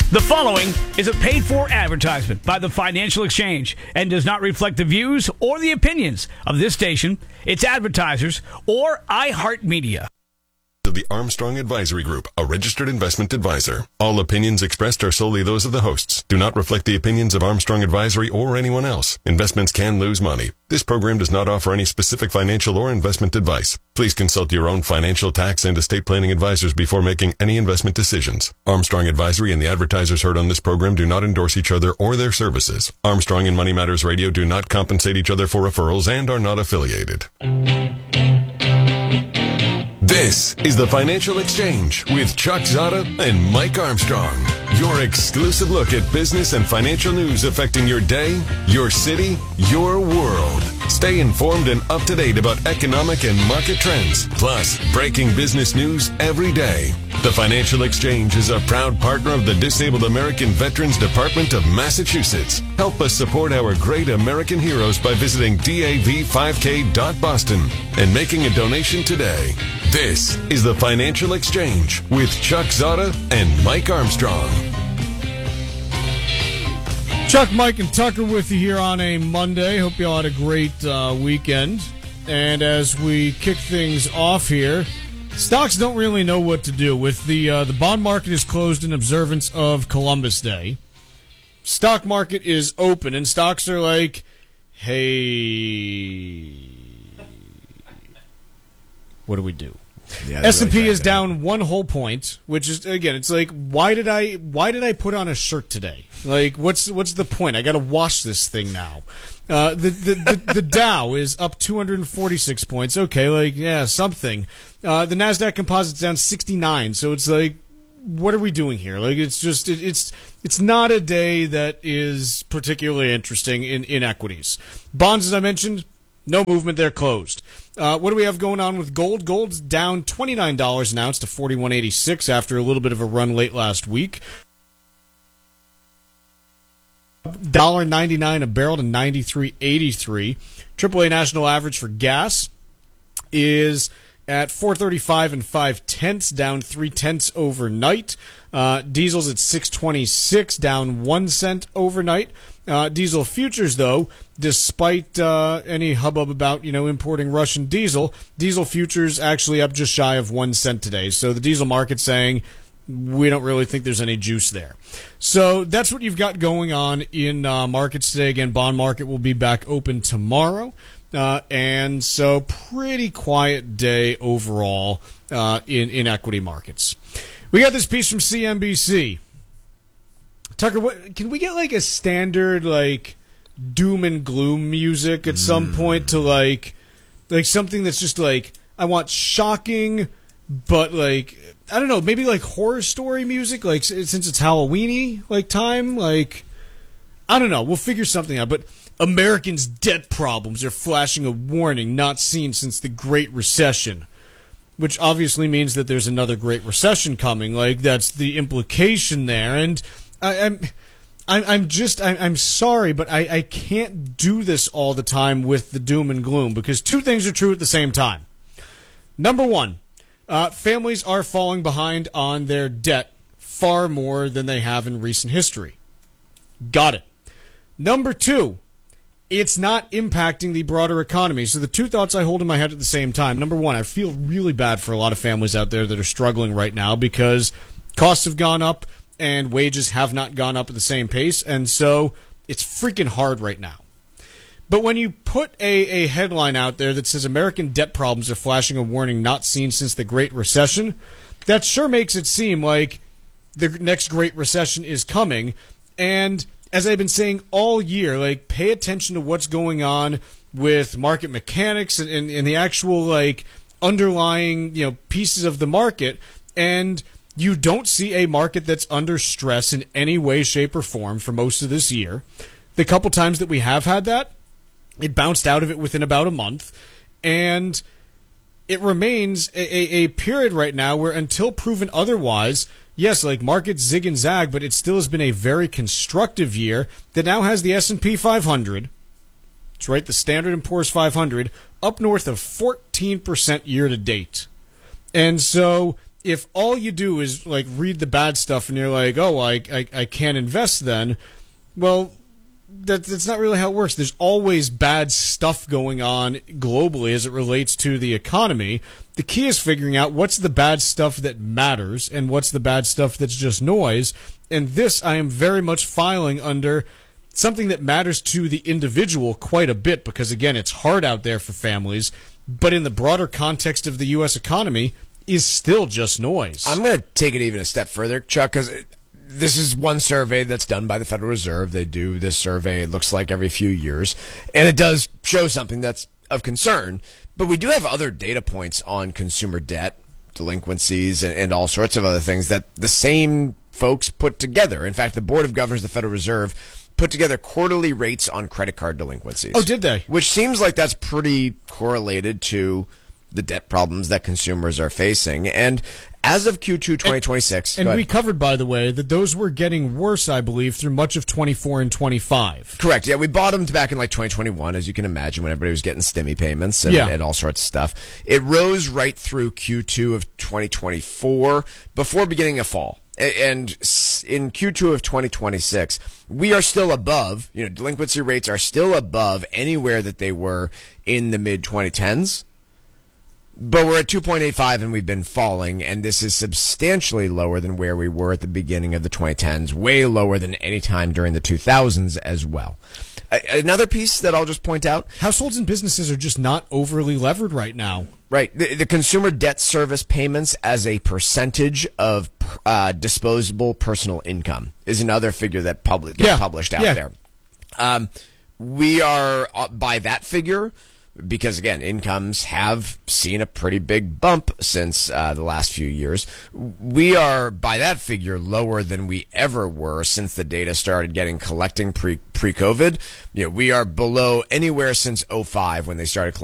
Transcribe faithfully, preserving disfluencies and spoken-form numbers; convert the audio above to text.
The following is a paid-for advertisement by the Financial Exchange and does not reflect the views or the opinions of this station, its advertisers, or iHeartMedia. Of the Armstrong Advisory Group, a registered investment advisor. All opinions expressed are solely those of the hosts. Do not reflect the opinions of Armstrong Advisory or anyone else. Investments can lose money. This program does not offer any specific financial or investment advice. Please consult your own financial, tax, and estate planning advisors before making any investment decisions. Armstrong Advisory and the advertisers heard on this program do not endorse each other or their services. Armstrong and Money Matters Radio do not compensate each other for referrals and are not affiliated. This is the Financial Exchange with Chuck Zada and Mike Armstrong. Your exclusive look at business and financial news affecting your day, your city, your world. Stay informed and up to date about economic and market trends, plus breaking business news every day. The Financial Exchange is a proud partner of the Disabled American Veterans Department of Massachusetts. Help us support our great American heroes by visiting D A V five K dot Boston and making a donation today. This is the Financial Exchange with Chuck Zada and Mike Armstrong. Chuck, Mike, and Tucker with you here on a Monday. Hope you all had a great uh, weekend. And as we kick things off here, stocks don't really know what to do. With the uh, the bond market is closed in observance of Columbus Day. Stock market is open, and stocks are like, hey, what do we do? Yeah, S and P really is down one whole point, which is, again, it's like, why did I why did I put on a shirt today? Like, what's what's the point? I got to wash this thing now. Uh, the, the, the the Dow is up two hundred forty-six points. Okay, like, yeah, something. Uh, the Nasdaq Composite's down sixty-nine. So it's like, what are we doing here? Like, it's just it, it's it's not a day that is particularly interesting in, in equities. Bonds, as I mentioned, no movement. They're closed. Uh, what do we have going on with gold? Gold's down twenty-nine dollars an ounce to forty-one eighty-six after a little bit of a run late last week. one dollar ninety-nine a barrel to ninety-three eighty-three. triple A national average for gas is at four thirty-five and five tenths, down three tenths overnight. Uh, diesel's at six twenty-six, down one cent overnight. Uh, diesel futures, though, despite uh, any hubbub about, you know, importing Russian diesel, diesel futures actually up just shy of one cent today. So the diesel market saying we don't really think there's any juice there. So that's what you've got going on in uh, markets today. Again, bond market will be back open tomorrow. Uh, and so pretty quiet day overall uh, in, in equity markets. We got this piece from C N B C. Tucker, what, can we get like a standard like doom and gloom music at some mm. point to like like something that's just like, I want shocking, but like, I don't know, maybe like horror story music, like since it's Halloween-y like time, like I don't know, we'll figure something out. But Americans' debt problems are flashing a warning not seen since the Great Recession, which obviously means that there's another Great Recession coming. Like, that's the implication there. And I, I'm, I'm, I'm just, I'm, I'm sorry, but I, I can't do this all the time with the doom and gloom, because two things are true at the same time. Number one, uh, families are falling behind on their debt far more than they have in recent history. Got it. Number two, it's not impacting the broader economy. So the two thoughts I hold in my head at the same time. Number one, I feel really bad for a lot of families out there that are struggling right now because costs have gone up and wages have not gone up at the same pace. And so it's freaking hard right now. But when you put a, a headline out there that says American debt problems are flashing a warning not seen since the Great Recession, that sure makes it seem like the next Great Recession is coming. And as I've been saying all year, like, pay attention to what's going on with market mechanics and, and, and the actual, like, underlying, you know, pieces of the market, and you don't see a market that's under stress in any way, shape, or form for most of this year. The couple times that we have had that, it bounced out of it within about a month, and it remains a, a, a period right now where, until proven otherwise, yes, like, markets zig and zag, but it still has been a very constructive year that now has the S and P five hundred, that's right, the Standard and Poor's five hundred, up north of fourteen percent year to date. And so if all you do is like read the bad stuff and you're like, oh, I I, I can't invest then, well, that that's not really how it works. There's always bad stuff going on globally as it relates to the economy. The key is figuring out what's the bad stuff that matters and what's the bad stuff that's just noise. And this I am very much filing under something that matters to the individual quite a bit because, again, it's hard out there for families. But in the broader context of the U S economy, is still just noise. I'm going to take it even a step further, Chuck, because this is one survey that's done by the Federal Reserve. They do this survey, it looks like, every few years. And it does show something that's of concern. But we do have other data points on consumer debt, delinquencies, and, and all sorts of other things that the same folks put together. In fact, the Board of Governors of the Federal Reserve put together quarterly rates on credit card delinquencies. Oh, did they? Which seems like that's pretty correlated to the debt problems that consumers are facing. And as of Q two twenty twenty-six... And, and we covered, by the way, that those were getting worse, I believe, through much of twenty-four and twenty-five. Correct. Yeah, we bottomed back in like twenty twenty-one, as you can imagine, when everybody was getting stimmy payments and, yeah. and all sorts of stuff. It rose right through Q two of twenty twenty-four before beginning a fall. And in Q two of twenty twenty-six, we are still above, you know, delinquency rates are still above anywhere that they were in the mid twenty tens. But we're at two point eight five and we've been falling, and this is substantially lower than where we were at the beginning of the twenty tens, way lower than any time during the two thousands as well. Another piece that I'll just point out. Households and businesses are just not overly levered right now. Right. The, the consumer debt service payments as a percentage of uh, disposable personal income is another figure that public, gets yeah. published out yeah. there. Um, we are, uh, by that figure, because, again, incomes have seen a pretty big bump since uh, the last few years. We are, by that figure, lower than we ever were since the data started getting collecting pre, pre-COVID. You know, we are below anywhere since oh five when they started collecting.